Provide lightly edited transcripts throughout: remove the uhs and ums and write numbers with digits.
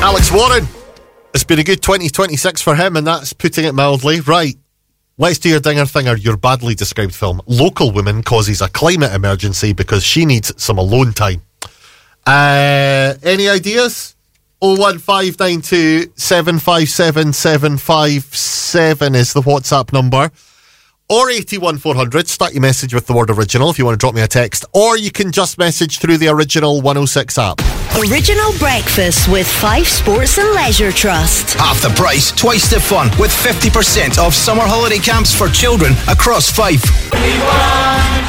Alex Warren. It's been a good 2026 for him, and that's putting it mildly. Right, let's do your dinger thinger, your badly described film. Local woman causes a climate emergency because she needs some alone time. Any ideas? 01592 757 757 is the WhatsApp number. Or 81400, start your message with the word original if you want to drop me a text. Or you can just message through the Original 106 app. Original breakfast with Fife Sports and Leisure Trust. Half the price, twice the fun, with 50% off summer holiday camps for children across Fife. Only one,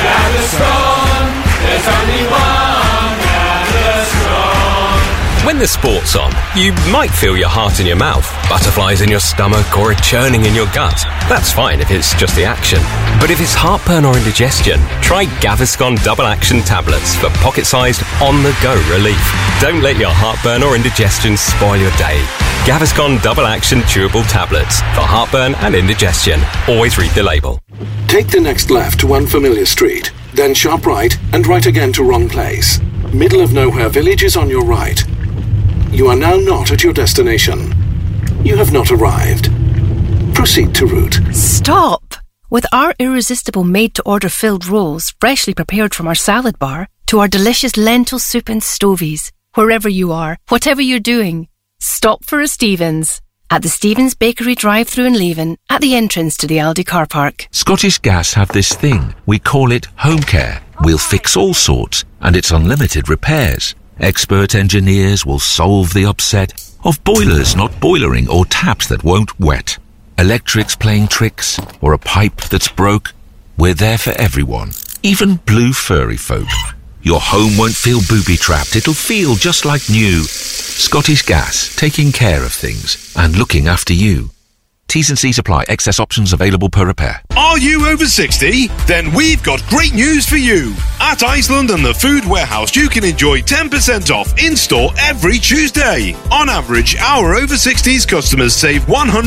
Gaviscon. There's only one, Gaviscon. When the sport's on, you might feel your heart in your mouth, butterflies in your stomach, or a churning in your gut. That's fine if it's just the action. But if it's heartburn or indigestion, try Gaviscon Double Action Tablets for pocket-sized, on-the-go relief. Don't let your heartburn or indigestion spoil your day. Gaviscon Double Action Chewable Tablets for heartburn and indigestion. Always read the label. Take the next left to Unfamiliar Street, then sharp right and right again to wrong place. Middle of Nowhere Village is on your right. You are now not at your destination. You have not arrived. Proceed to route. Stop! With our irresistible made-to-order filled rolls, freshly prepared from our salad bar, to our delicious lentil soup and stovies, wherever you are, whatever you're doing, stop for a Stevens. At the Stevens Bakery drive-thru in Leven, at the entrance to the Aldi car park. Scottish Gas have this thing. We call it home care. We'll fix all sorts, and it's unlimited repairs. Expert engineers will solve the upset of boilers not boilering or taps that won't wet. Electrics playing tricks or a pipe that's broke. We're there for everyone, even blue furry folk. Your home won't feel booby-trapped. It'll feel just like new. Scottish Gas, taking care of things and looking after you. T's and C's apply. Excess options available per repair. Are you over 60? Then we've got great news for you. At Iceland and the Food Warehouse, you can enjoy 10% off in-store every Tuesday. On average, our over 60s customers save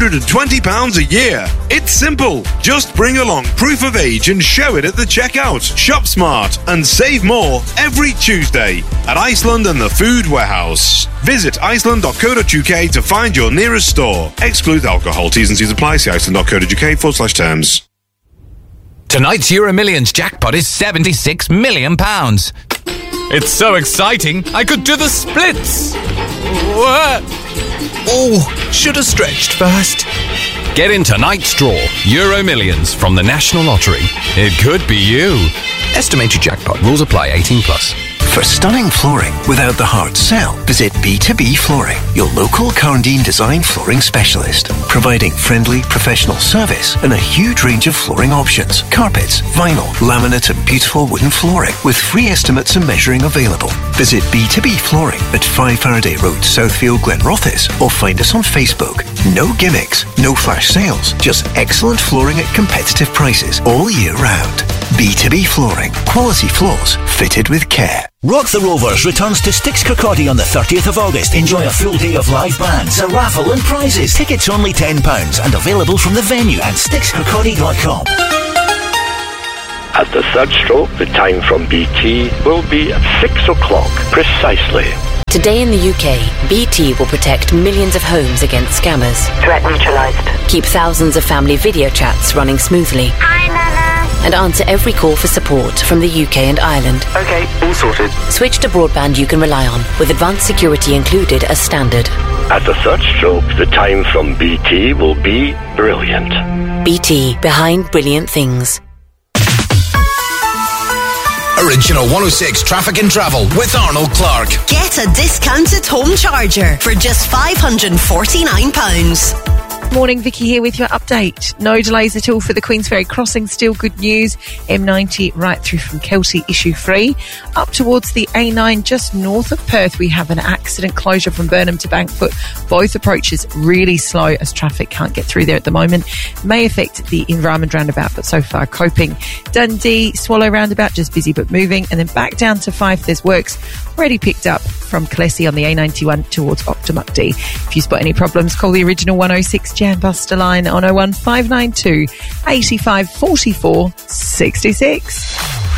£120 a year. It's simple. Just bring along proof of age and show it at the checkout. Shop smart and save more every Tuesday at Iceland and the Food Warehouse. Visit iceland.co.uk to find your nearest store. Exclude alcohol. T's and C's apply. See iceland.co.uk/terms. Tonight's Euro Millions jackpot is £76 million. It's so exciting, I could do the splits. Oh, should have stretched first. Get in tonight's draw, Euro Millions from the National Lottery. It could be you. Estimated jackpot. Rules apply. 18+. For stunning flooring without the hard sell, visit B2B Flooring, your local Carndine design flooring specialist, providing friendly, professional service and a huge range of flooring options, carpets, vinyl, laminate and beautiful wooden flooring with free estimates and measuring available. Visit B2B Flooring at 5 Faraday Road, Southfield, Glenrothes, or find us on Facebook. No gimmicks, no flash sales, just excellent flooring at competitive prices all year round. B2B Flooring, quality floors fitted with care. Rock the Rovers returns to Styx Kirkcaldy on the 30th of August. Enjoy a full day of live bands, a raffle and prizes. Tickets only £10 and available from the venue at styxkirkcaldy.com. At the third stroke, the time from BT will be 6 o'clock precisely. Today in the UK, BT will protect millions of homes against scammers. Threat neutralised. Keep thousands of family video chats running smoothly. Hi, Nana. And answer every call for support from the UK and Ireland. Okay, all sorted. Switch to broadband you can rely on, with advanced security included as standard. At the third stroke, the time from BT will be brilliant. BT, behind brilliant things. Original 106 Traffic and Travel with Arnold Clark. Get a discounted home charger for just £549. Morning, Vicky here with your update. No delays at all for the Queensferry crossing. Still good news. M90 right through from Kelty issue free. Up towards the A9 just north of Perth, we have an accident closure from Burnham to Bankfoot. Both approaches really slow as traffic can't get through there at the moment. May affect the Environment roundabout, but so far coping. Dundee, Swallow roundabout, just busy but moving. And then back down to Fife, there's works already picked up from Clessy on the A91 towards Optimukdi. If you spot any problems, call the Original 106 Jan Buster line on 01592 85 44 66.